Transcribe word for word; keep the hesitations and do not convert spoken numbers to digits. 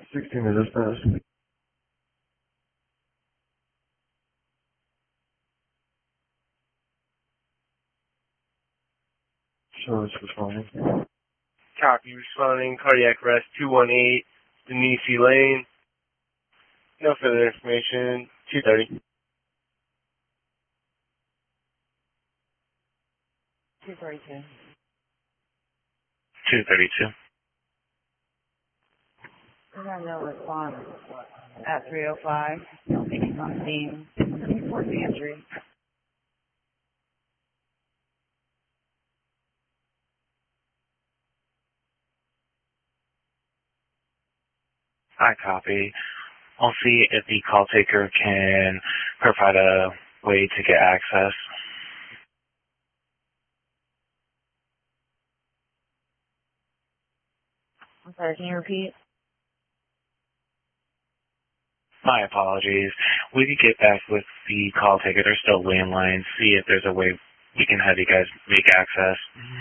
sixteen to dispatch. Sure, it's responding. Copy, responding, cardiac arrest, two one eight, Denise Lane. No further information, two thirty. two thirty-two. two thirty-two. We got no response at three oh five. Don't think he's on scene. Report the injury. I copy. I'll see if the call taker can provide a way to get access. I'm sorry, can you repeat? My apologies. We could get back with the call taker. There's still landlines. See if there's a way we can have you guys make access.